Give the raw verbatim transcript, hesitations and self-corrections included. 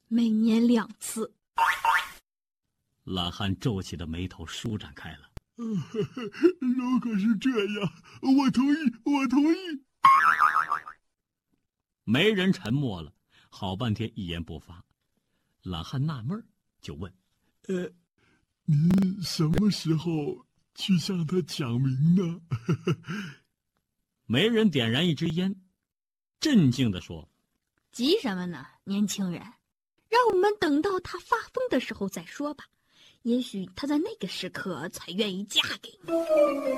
每年两次。 懒汉皱起的眉头舒展开了。 如果是这样，我同意，我同意。 媒人沉默了，好半天一言不发。懒汉纳闷就问： 呃，您什么时候去向他讲明呢？ 媒人点燃一支烟，镇静地说： 急什么呢，年轻人？让我们等到他发疯的时候再说吧。也许他在那个时刻才愿意嫁给你。